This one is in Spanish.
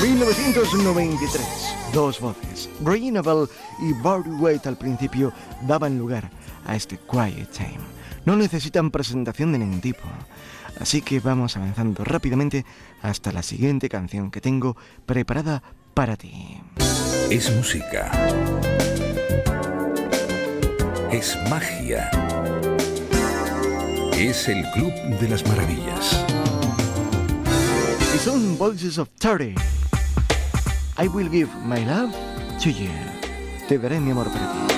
1993, dos voces, Greenable y Barry White al principio daban lugar a este Quiet Time. No necesitan presentación de ningún tipo, así que vamos avanzando rápidamente hasta la siguiente canción que tengo preparada para ti. Es música, es magia, es el Club de las Maravillas. Y son Voices of 30. I will give my love to you. Te daré mi amor para ti.